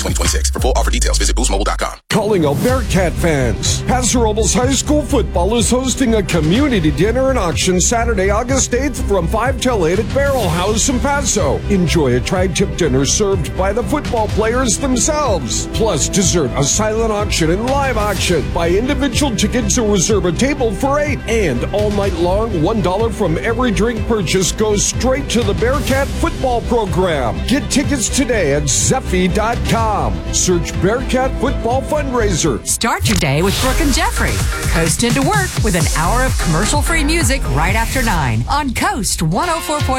2026. For full offer details, visit boostmobile.com. Calling all Bearcat fans. Paso Robles High School football is hosting a community dinner and auction Saturday, August 8th from 5 till 8 at Barrel House in Paso. Enjoy a tri-tip dinner served by the football players themselves. Plus dessert, a silent auction, and live auction. Buy individual tickets or reserve a table for 8. And all night long, $1 from every drink purchase goes straight to the Bearcat football program. Get tickets today at Zeffy.com. Search Bearcat Football Fundraiser. Start your day with Brooke and Jeffrey. Coast into work with an hour of commercial-free music right after 9 on Coast 104.1.